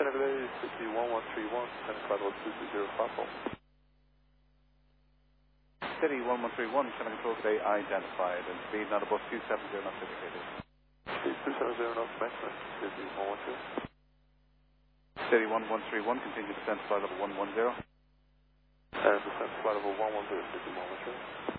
today, City 1131, descending flight level 220 platform. City 1131, Center Control today identified, and speed not above 270 knots indicated. Speed 270 knots, maximum, City 112. City 1131, continue descent flight level 110. And descent flight level 110, City 112.